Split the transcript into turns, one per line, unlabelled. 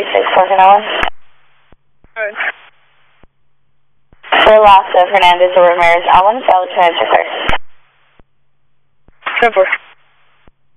Allen.
Alright.
For loss of Hernandez or Ramirez Allen, failed to answer, sir.
10-4.